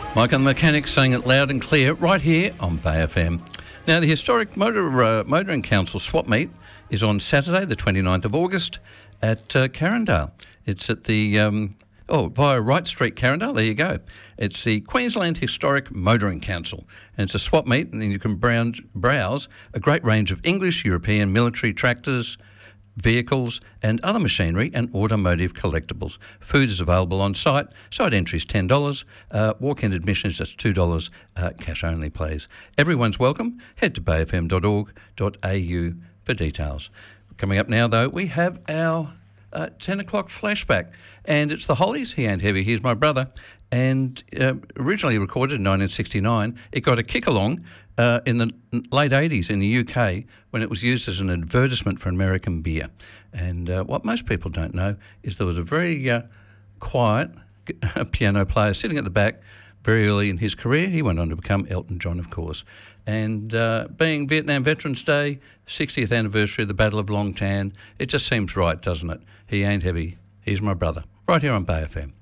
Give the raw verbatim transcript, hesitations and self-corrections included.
Mike and the Mechanics saying it loud and clear right here on Bay F M. Now, the historic Motor uh, Motoring Council swap meet is on Saturday, the twenty-ninth of August at uh, Carindale. It's at the, um, oh, via Wright Street, Carindale. There you go. It's the Queensland Historic Motoring Council. And it's a swap meet, and then you can browse, browse a great range of English, European, military tractors, vehicles and other machinery and automotive collectibles. Food is available on site. Site entry is ten dollars. Uh, walk-in admission is just two dollars. Uh, cash only, please. Everyone's welcome. Head to bay f m dot org dot a u for details. Coming up now, though, we have our uh, ten o'clock flashback. And it's the Hollies. He ain't heavy. He's my brother. And uh, originally recorded in nineteen sixty-nine. It got a kick-along Uh, in the late eighties in the U K when it was used as an advertisement for American beer. And uh, what most people don't know is there was a very uh, quiet piano player sitting at the back very early in his career. He went on to become Elton John, of course. And uh, being Vietnam Veterans Day, sixtieth anniversary of the Battle of Long Tan, it just seems right, doesn't it? He ain't heavy. He's my brother. Right here on Bay F M.